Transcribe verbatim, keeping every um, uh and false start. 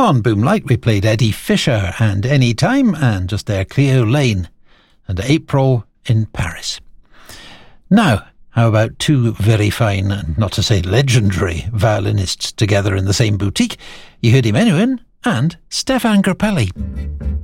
On Boomlight we played Eddie Fisher and Anytime, and just there Cleo Lane and April in Paris. Now, how about two very fine, not to say legendary, violinists together in the same boutique? Yehudi Menuhin and Stefan Grappelli.